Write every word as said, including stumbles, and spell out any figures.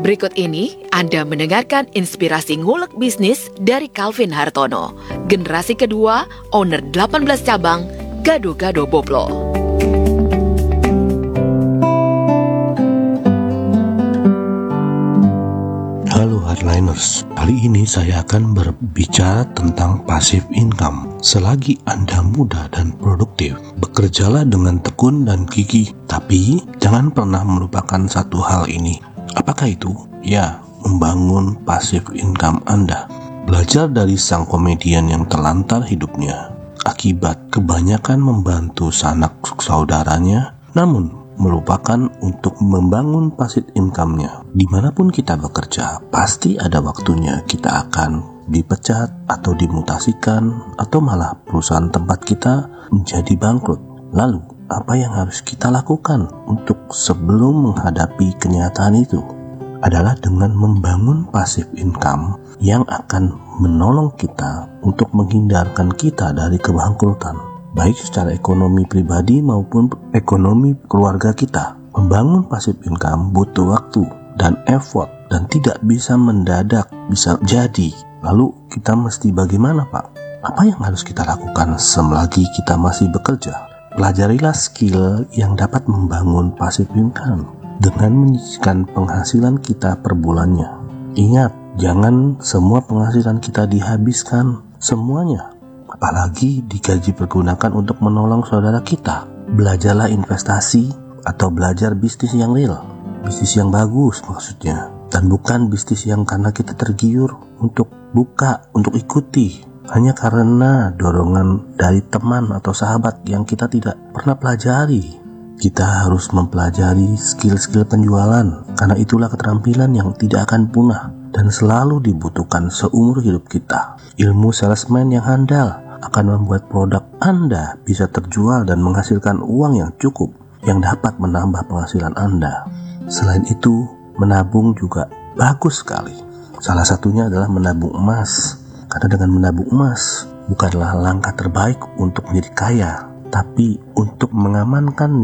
Berikut ini Anda mendengarkan inspirasi ngulek bisnis dari Calvin Hartono, generasi kedua, owner delapan belas cabang, Gado-Gado Boplo. Halo hardliners, kali ini saya akan berbicara tentang passive income. Selagi Anda muda dan produktif, bekerjalah dengan tekun dan gigih, tapi jangan pernah melupakan satu hal ini. Apakah itu? Ya, membangun passive income Anda. Belajar dari sang komedian yang terlantar hidupnya akibat kebanyakan membantu sanak saudaranya, namun melupakan untuk membangun passive income-nya. Dimanapun kita bekerja, pasti ada waktunya kita akan dipecat atau dimutasikan, atau malah perusahaan tempat kita menjadi bangkrut. Lalu, apa yang harus kita lakukan untuk sebelum menghadapi kenyataan itu? Adalah dengan membangun passive income yang akan menolong kita untuk menghindarkan kita dari kebangkrutan, baik secara ekonomi pribadi maupun ekonomi keluarga kita. Membangun passive income butuh waktu dan effort dan tidak bisa mendadak bisa jadi. Lalu kita mesti bagaimana, Pak? Apa yang harus kita lakukan selagi kita masih bekerja? Pelajarilah skill yang dapat membangun passive income dengan menyisihkan penghasilan kita per bulannya. Ingat, jangan semua penghasilan kita dihabiskan semuanya, apalagi digaji pergunakan untuk menolong saudara kita. Belajarlah investasi atau belajar bisnis yang real, bisnis yang bagus maksudnya, dan bukan bisnis yang karena kita tergiur untuk buka, untuk ikuti, hanya karena dorongan dari teman atau sahabat yang kita tidak pernah pelajari. Kita harus mempelajari skill-skill penjualan, karena itulah keterampilan yang tidak akan punah dan selalu dibutuhkan seumur hidup kita. Ilmu salesman yang handal akan membuat produk Anda bisa terjual dan menghasilkan uang yang cukup yang dapat menambah penghasilan Anda. Selain itu, menabung juga bagus sekali. Salah satunya adalah menabung emas. Karena dengan menabung emas bukanlah langkah terbaik untuk menjadi kaya, tapi untuk mengamankan